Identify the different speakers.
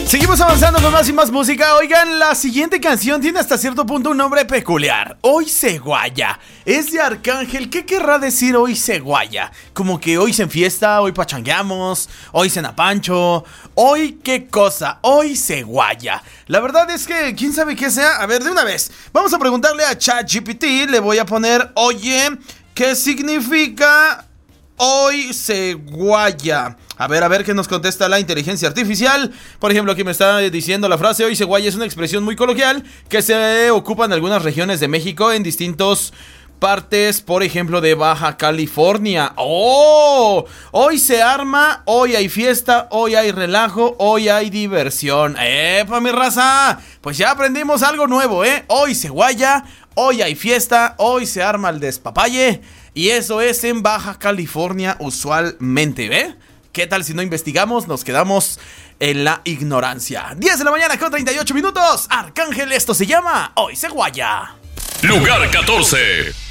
Speaker 1: Seguimos avanzando con más y más música. Oigan, la siguiente canción tiene hasta cierto punto un nombre peculiar. Hoy se guaya. Es de Arcángel. ¿Qué querrá decir hoy se guaya? Como que hoy se enfiesta, hoy pachangueamos, hoy cena pancho. Hoy qué cosa, hoy se guaya. La verdad es que quién sabe qué sea. A ver, de una vez, vamos a preguntarle a ChatGPT. Le voy a poner, oye, ¿qué significa hoy se guaya? A ver qué nos contesta la inteligencia artificial. Por ejemplo, aquí me está diciendo la frase: hoy se guaya es una expresión muy coloquial que se ocupa en algunas regiones de México, en distintos partes, por ejemplo, de Baja California. ¡Oh! Hoy se arma, hoy hay fiesta, hoy hay relajo, hoy hay diversión. ¡Epa, mi raza! Pues ya aprendimos algo nuevo, ¿eh? Hoy se guaya, hoy hay fiesta, hoy se arma el despapalle. Y eso es en Baja California usualmente, ¿ve? ¿Qué tal si no investigamos? Nos quedamos en la ignorancia. 10 de la mañana con 38 minutos. Arcángel, esto se llama Hoy se guaya.
Speaker 2: Lugar 14.